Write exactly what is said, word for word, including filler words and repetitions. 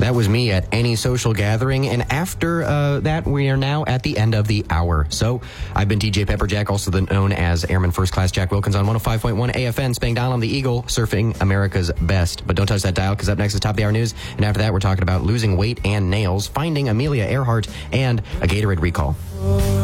That was me at any social gathering. And after uh, that, we are now at the end of the hour. So I've been T J Pepperjack, also known as Airman First Class Jack Wilkins on one oh five point one A F N, spinning down on the Eagle, surfing America's best. But don't touch that dial, because up next is Top of the Hour News. And after that, we're talking about losing weight and nails, finding Amelia Earhart, and a Gatorade recall.